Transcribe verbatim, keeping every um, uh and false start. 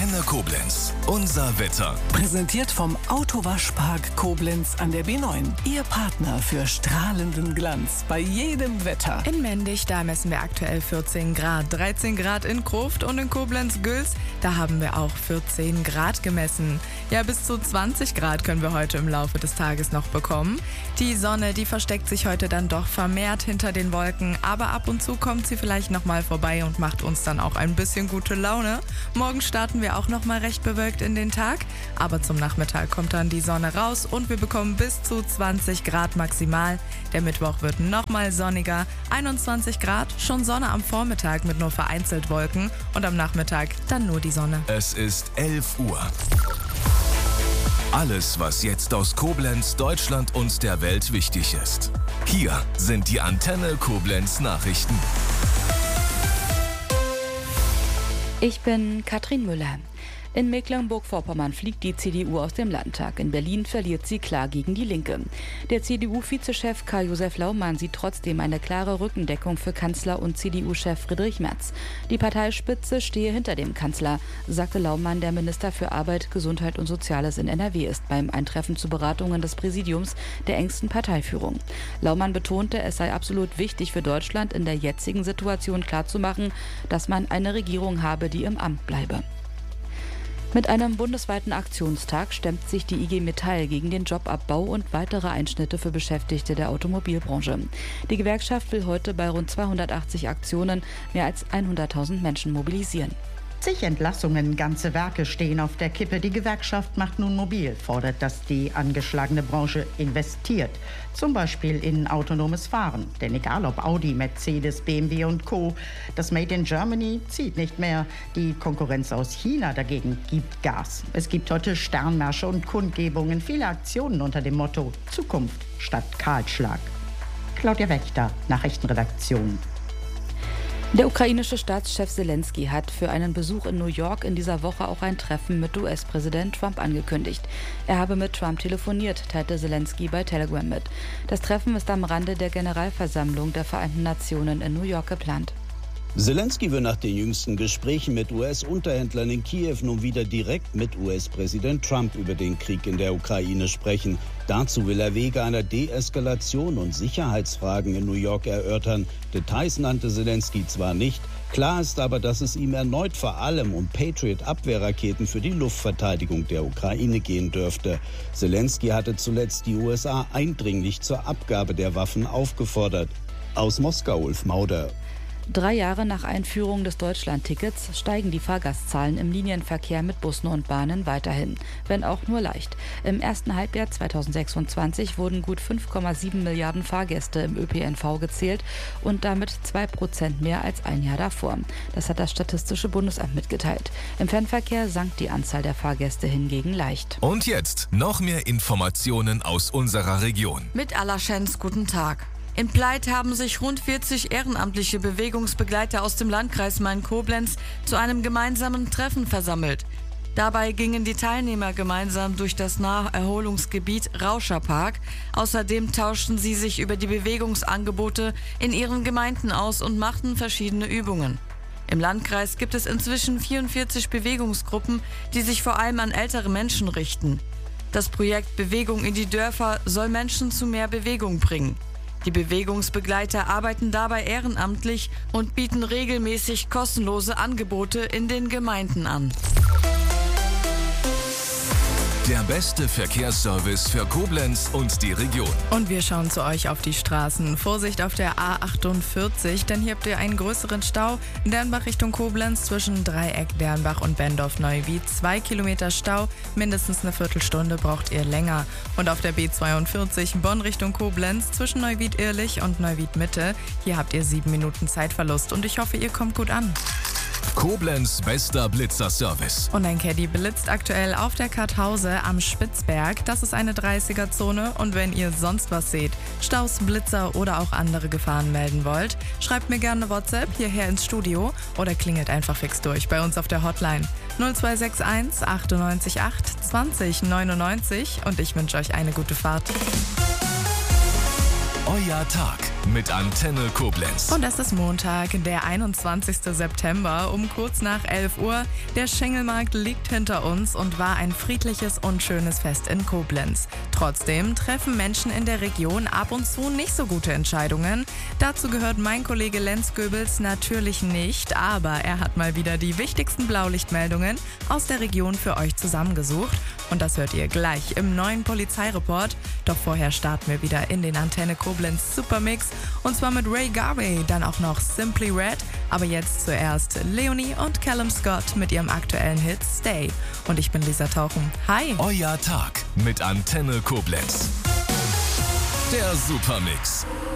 Antenne Koblenz. Unser Wetter. Präsentiert vom Autowaschpark Koblenz an der B neun. Ihr Partner für strahlenden Glanz bei jedem Wetter. In Mendig, da messen wir aktuell vierzehn Grad. dreizehn Grad in Kroft und in Koblenz-Güls, da haben wir auch vierzehn Grad gemessen. Ja, bis zu zwanzig Grad können wir heute im Laufe des Tages noch bekommen. Die Sonne, die versteckt sich heute dann doch vermehrt hinter den Wolken, aber ab und zu kommt sie vielleicht nochmal vorbei und macht uns dann auch ein bisschen gute Laune. Morgen starten wir auch nochmal recht bewölkt in den Tag, aber zum Nachmittag kommt dann die Sonne raus und wir bekommen bis zu zwanzig Grad maximal. Der Mittwoch wird nochmal sonniger, einundzwanzig Grad, schon Sonne am Vormittag mit nur vereinzelt Wolken und am Nachmittag dann nur die Sonne. Es ist elf Uhr. Alles, was jetzt aus Koblenz, Deutschland und der Welt wichtig ist. Hier sind die Antenne Koblenz Nachrichten. Ich bin Katrin Müller. In Mecklenburg-Vorpommern fliegt die C D U aus dem Landtag. In Berlin verliert sie klar gegen die Linke. Der C D U-Vizechef Karl-Josef Laumann sieht trotzdem eine klare Rückendeckung für Kanzler und C D U-Chef Friedrich Merz. Die Parteispitze stehe hinter dem Kanzler, sagte Laumann, der Minister für Arbeit, Gesundheit und Soziales in N R W ist, beim Eintreffen zu Beratungen des Präsidiums der engsten Parteiführung. Laumann betonte, es sei absolut wichtig für Deutschland, in der jetzigen Situation klarzumachen, dass man eine Regierung habe, die im Amt bleibe. Mit einem bundesweiten Aktionstag stemmt sich die I G Metall gegen den Jobabbau und weitere Einschnitte für Beschäftigte der Automobilbranche. Die Gewerkschaft will heute bei rund zweihundertachtzig Aktionen mehr als hunderttausend Menschen mobilisieren. Zig Entlassungen, ganze Werke stehen auf der Kippe. Die Gewerkschaft macht nun mobil, fordert, dass die angeschlagene Branche investiert. Zum Beispiel in autonomes Fahren. Denn egal ob Audi, Mercedes, B M W und Co., das Made in Germany zieht nicht mehr. Die Konkurrenz aus China dagegen gibt Gas. Es gibt heute Sternmärsche und Kundgebungen, viele Aktionen unter dem Motto Zukunft statt Kahlschlag. Claudia Wächter, Nachrichtenredaktion. Der ukrainische Staatschef Zelensky hat für einen Besuch in New York in dieser Woche auch ein Treffen mit U S-Präsident Trump angekündigt. Er habe mit Trump telefoniert, teilte Zelensky bei Telegram mit. Das Treffen ist am Rande der Generalversammlung der Vereinten Nationen in New York geplant. Zelensky will nach den jüngsten Gesprächen mit U S-Unterhändlern in Kiew nun wieder direkt mit U S-Präsident Trump über den Krieg in der Ukraine sprechen. Dazu will er Wege einer Deeskalation und Sicherheitsfragen in New York erörtern. Details nannte Zelensky zwar nicht, klar ist aber, dass es ihm erneut vor allem um Patriot-Abwehrraketen für die Luftverteidigung der Ukraine gehen dürfte. Zelensky hatte zuletzt die U S A eindringlich zur Abgabe der Waffen aufgefordert. Aus Moskau, Ulf Mauder. Drei Jahre nach Einführung des Deutschland-Tickets steigen die Fahrgastzahlen im Linienverkehr mit Bussen und Bahnen weiterhin, wenn auch nur leicht. Im ersten Halbjahr zweitausendsechsundzwanzig wurden gut fünf Komma sieben Milliarden Fahrgäste im Ö P N V gezählt und damit zwei Prozent mehr als ein Jahr davor. Das hat das Statistische Bundesamt mitgeteilt. Im Fernverkehr sank die Anzahl der Fahrgäste hingegen leicht. Und jetzt noch mehr Informationen aus unserer Region. Mit Allerschenz, guten Tag. In Pleit haben sich rund vierzig ehrenamtliche Bewegungsbegleiter aus dem Landkreis Main-Koblenz zu einem gemeinsamen Treffen versammelt. Dabei gingen die Teilnehmer gemeinsam durch das Naherholungsgebiet Rauscherpark. Außerdem tauschten sie sich über die Bewegungsangebote in ihren Gemeinden aus und machten verschiedene Übungen. Im Landkreis gibt es inzwischen vierundvierzig Bewegungsgruppen, die sich vor allem an ältere Menschen richten. Das Projekt Bewegung in die Dörfer soll Menschen zu mehr Bewegung bringen. Die Bewegungsbegleiter arbeiten dabei ehrenamtlich und bieten regelmäßig kostenlose Angebote in den Gemeinden an. Der beste Verkehrsservice für Koblenz und die Region. Und wir schauen zu euch auf die Straßen. Vorsicht auf der A achtundvierzig, denn hier habt ihr einen größeren Stau. Dernbach Richtung Koblenz zwischen Dreieck, Dernbach und Bendorf-Neuwied. Zwei Kilometer Stau, mindestens eine Viertelstunde braucht ihr länger. Und auf der B zweiundvierzig Bonn Richtung Koblenz zwischen Neuwied-Irlich und Neuwied-Mitte. Hier habt ihr sieben Minuten Zeitverlust und ich hoffe, ihr kommt gut an. Koblenz bester Blitzerservice. Und ein Caddy blitzt aktuell auf der Karthause am Spitzberg. Das ist eine dreißiger-Zone und wenn ihr sonst was seht, Staus, Blitzer oder auch andere Gefahren melden wollt, schreibt mir gerne WhatsApp hierher ins Studio oder klingelt einfach fix durch bei uns auf der Hotline null zwei sechs eins achtundneunzig acht zwanzig neunundneunzig und ich wünsche euch eine gute Fahrt. Euer Tag. mit Antenne Koblenz. Und es ist Montag, der einundzwanzigster September um kurz nach elf Uhr. Der Schengelmarkt liegt hinter uns und war ein friedliches und schönes Fest in Koblenz. Trotzdem treffen Menschen in der Region ab und zu nicht so gute Entscheidungen. Dazu gehört mein Kollege Lenz Goebels natürlich nicht, aber er hat mal wieder die wichtigsten Blaulichtmeldungen aus der Region für euch zusammengesucht. Und das hört ihr gleich im neuen Polizeireport. Doch vorher starten wir wieder in den Antenne Koblenz Supermix. Und zwar mit Ray Garvey, dann auch noch Simply Red. Aber jetzt zuerst Leonie und Callum Scott mit ihrem aktuellen Hit Stay. Und ich bin Lisa Tauchen. Hi! Euer Tag mit Antenne Koblenz. Der Supermix.